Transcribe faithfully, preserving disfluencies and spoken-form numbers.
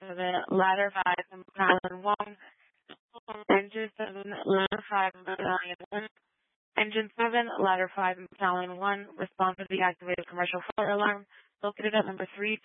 seven, ladder five, battalion one. Engine seven, ladder five, battalion one. Engine seven, ladder five, battalion one. Respond to the activated commercial fire alarm located at number three